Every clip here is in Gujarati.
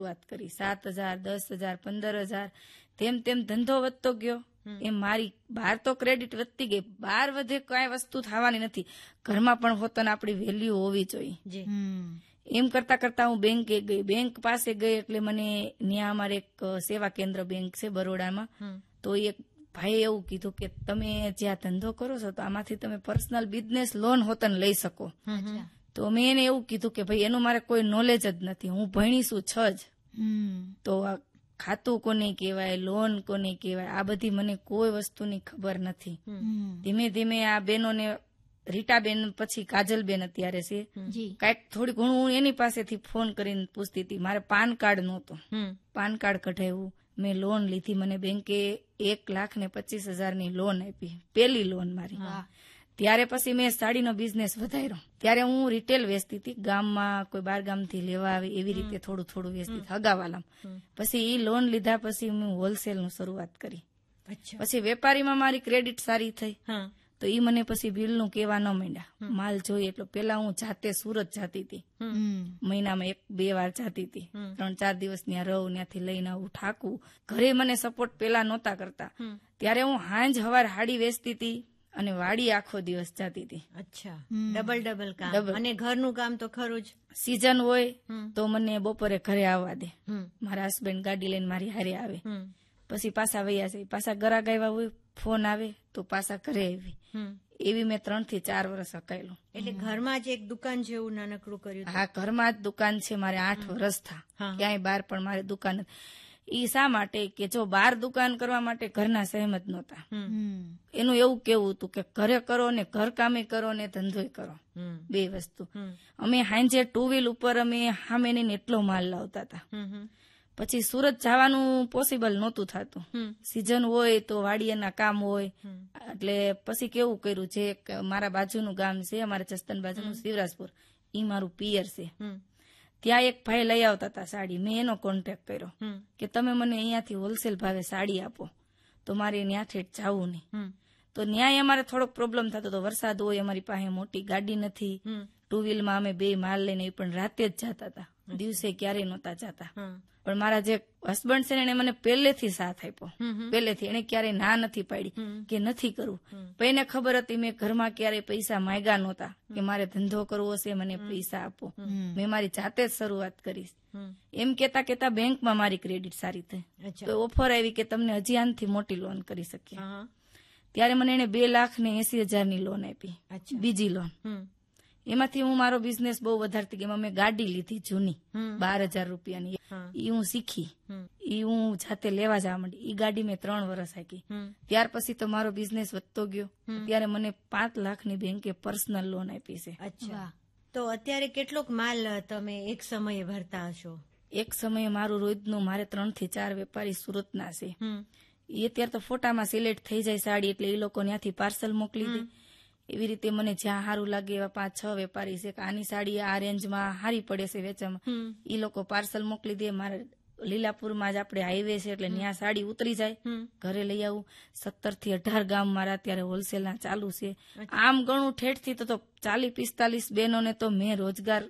વાત કરી 7,000, 10,000, 15,000 તેમ તેમ ધંધો વધતો ગયો. એમ મારી બહાર તો ક્રેડિટ વધતી ગઈ. બહાર વધે કઈ વસ્તુ થવાની નથી, ઘરમાં પણ પોતાને આપણી વેલ્યુ હોવી જોઈએ. એમ કરતા કરતા હું બેંકે ગઈ. બેંક પાસે ગઈ એટલે મને ત્યાં અમારે એક સેવા કેન્દ્ર બેંક છે બરોડામાં. તો એક ભાઈ એવું કીધું કે તમે જ્યાં ધંધો કરો છો તો આમાંથી તમે પર્સનલ બિઝનેસ લોન હોતન લઈ શકો. તો મેં એને એવું કીધું કે ભાઈ એનું મારે કોઈ નોલેજ જ નથી, હું ભણી છું જ. તો ખાતું કોને કહેવાય, લોન કોને કહેવાય, આ બધી મને કોઈ વસ્તુની ખબર નથી. ધીમે ધીમે આ બહેનોને, રીટાબેન પછી કાજલબેન અત્યારે છે, કઈક થોડી ઘણું હું એની પાસેથી ફોન કરીને પૂછતી હતી. મારે પાન કાર્ડ નહોતું, પાન કાર્ડ કઢાવ્યું, મેં લોન લીધી. મને બેંકે 1,25,000 લોન આપી, પેલી લોન મારી. ત્યારે પછી મેં સાડીનો બિઝનેસ વધાર્યો. ત્યારે હું રિટેલ વેચતી હતી, ગામમાં કોઈ બાર ગામથી લેવા આવે એવી રીતે થોડું થોડું વેચતી હગાવાલામ. પછી એ લોન લીધા પછી હું હોલસેલ નું શરૂઆત કરી. પછી વેપારીમાં મારી ક્રેડિટ સારી થઈ તો ઈ મને પછી બિલ નું કેવા ન માંડ્યા. માલ જોઈએ એટલે પેલા હું જાતે સુરત જતી હતી, મહિનામાં 1-2 વાર જતી હતી, 3-4 દિવસ ત્યાં રહું, ત્યાંથી લઈને આવું, ઠાકું. ઘરે મને સપોર્ટ પેલા નહોતા કરતા. ત્યારે હું હાંજ હવાર હાડી વેચતી હતી અને વાડી આખો દિવસ જતી હતી. અચ્છા, ડબલ કામ. અને ઘરનું કામ તો ખરું જ. સીઝન હોય તો મને બપોરે ઘરે આવવા દે, મારા હસબન્ડ ગાડી લઈને મારી હારે આવે. પછી પાછા વૈયા છે, પાછા ગરાક આવ્યા હોય, ફોન આવે તો પાછા ઘરે આવી. એવી મેં 3 થી 4 વર્ષ હકાયેલું. એટલે ઘરમાં જ એક દુકાન જેવું નાનકડું કર્યું? હા, ઘરમાં જ દુકાન છે મારે. 8 વર્ષ થા, ક્યાંય બહાર પણ મારે દુકાન. ઈ શા માટે કે જો બહાર દુકાન કરવા માટે ઘરના સહેમત નહોતા. એનું એવું કેવું હતું કે ઘરે કરો ને ઘર કામે કરો ને ધંધોય કરો, 2 વસ્તુ. અમે હાંજે 2 વ્હીલ ઉપર અમે સામે એટલો માલ લાવતા હતા. પછી સુરત જવાનું પોસિબલ નહોતું થતું. સીઝન હોય તો વાડિયાના કામ હોય. એટલે પછી કેવું કર્યું, જે મારા બાજુનું ગામ છે, અમારા જસ્તન બાજુનું શિવરાજપુર, ઈ મારું પિયર છે. ત્યાં એક ભાઈ લઈ આવતા હતા સાડી. મેં એનો કોન્ટેક્ટ કર્યો કે તમે મને અહીંયાથી હોલસેલ ભાવે સાડી આપો, તો મારે ત્યાંથી જવું નહીં. તો ન્યાય અમારે થોડોક પ્રોબ્લેમ થતો હતો. વરસાદ હોય, અમારી પાસે મોટી ગાડી નથી, 2 વ્હીલમાં અમે 2 માલ લઈને પણ રાતે જ જતા હતા, દિવસે ક્યારેય નહોતા જતા. પણ મારા જે હસબન્ડ છે ને એને મને પહેલેથી સાથ આપ્યો, પહેલેથી. એને ક્યારેય ના નથી પાડી કે નથી કરવું. પણ એને ખબર હતી મેં ઘરમાં ક્યારેય પૈસા માંગ્યા નહોતા કે મારે ધંધો કરવો છે, મને પૈસા આપો. મેં મારી જાતે જ શરૂઆત કરીશ. એમ કેતા કેતા બેંકમાં મારી ક્રેડિટ સારી થઈ. તો ઓફર આવી કે તમને હજી આનાથી મોટી લોન કરી શકીએ. ત્યારે મને એને 2,80,000 લોન આપી, બીજી લોન. એમાંથી હું મારો બિઝનેસ બહુ વધારતી ગઈ. મેં ગાડી લીધી જૂની 12,000 રૂપિયાની, ઈ હું શીખી, ઈ હું જાતે લેવા જવા માંડી. ઈ ગાડી મેં 3 વર્ષ હાકી. ત્યાર પછી તો મારો બિઝનેસ વધતો ગયો. ત્યારે મને 5 લાખની બેંકે પર્સનલ લોન આપી છે. અચ્છા, તો અત્યારે કેટલોક માલ તમે એક સમયે ભરતા હશો? એક સમયે મારું રોજનું મારે 3 થી 4 વેપારી સુરતના છે. એ અત્યારે તો ફોટામાં સિલેક્ટ થઈ જાય સાડી, એટલે એ લોકો ત્યાંથી પાર્સલ મોકલી દે. એવી રીતે મને જ્યાં સારું લાગે એવા 5-6 વેપારી છે કે આની સાડી આ રેન્જમાં સારી પડે છે વેચવામાં, એ લોકો પાર્સલ મોકલી દે. મારે લીલાપુરમાં જ આપણે હાઈવે છે એટલે ત્યાં સાડી ઉતરી જાય, ઘરે લઈ આવું. 17 થી 18 ગામ મારા અત્યારે હોલસેલના ચાલુ છે. આમ ઘણું ઠેઠથી તો 40-45 બહેનોને તો મેં રોજગાર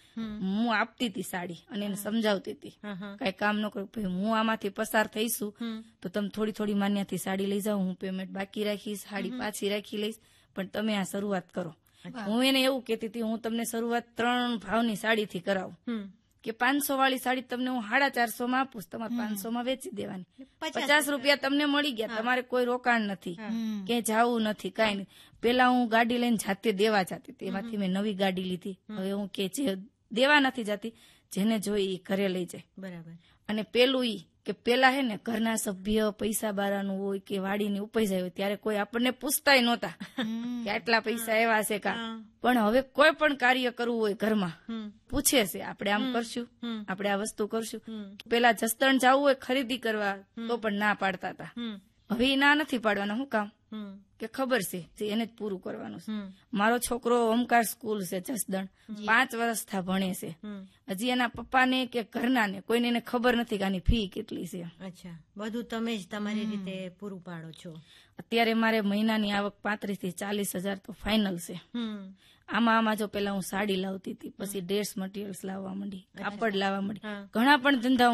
હું આપતી હતી સાડી, અને એને સમજાવતી હતી કઈ કામ ન કરું, હું આમાંથી પસાર થઈશું તો તમે થોડી થોડી માન્યાથી સાડી લઈ જાઓ, હું પેમેન્ટ બાકી રાખીશ, સાડી પાછી રાખી લઈશ, પણ તમે આ શરૂઆત કરો. હું એને એવું કેતી હતી, હું તમને શરૂઆત 3 ભાવની સાડીથી કરાવું કે 500 વાળી સાડી તમને હું 450 માં આપું, તમારે 500 માં વેચી દેવાની, 50 રૂપિયા તમને મળી ગયા, તમારે કોઈ રોકાણ નથી, ક્યાંય જવું નથી, કઈ નહીં. પેલા હું ગાડી લઈને જાતે દેવા જતી હતી, એમાંથી મેં નવી ગાડી લીધી. હવે હું કે જે દેવા નથી જતી, જેને જોઈ એ ઘરે લઈ જાય. બરાબર. અને પેલું ઈ કે પેલા હે ને ઘરના સભ્ય પૈસા બારાનું હોય કે વાડીની ઉપજ હોય ત્યારે કોઈ આપણને પૂછતાય નહોતા કે આટલા પૈસા એવા છે કા. પણ હવે કોઈ પણ કાર્ય કરવું હોય ઘરમાં પૂછે છે, આપણે આમ કરશું, આપણે આ વસ્તુ કરશું. પેલા જસદણ જવું હોય ખરીદી કરવા તો પણ ના પાડતા હતા, હવે ના નથી પાડવાના. શું કામ? કે ખબર છે એને જ પૂરું કરવાનું છે. મારો છોકરો ઓમકાર સ્કૂલ છે જસદણ, 5 વર્ષથી ભણે છે. હજી એના પપ્પાને કે ઘરના ને કોઈને એને ખબર નથી કે આની ફી કેટલી છે. અચ્છા, બધું તમે જ તમારી રીતે પૂરું પાડો છો. અત્યારે મારે મહિનાની આવક 35 થી 40 હજાર તો ફાઇનલ છે. આમાં જો પેલા હું સાડી લાવતી હતી, પછી ડ્રેસ મટીરિયલ્સ લાવવા માંડી, કાપડ લાવવા માંડી, ઘણા પણ ધંધા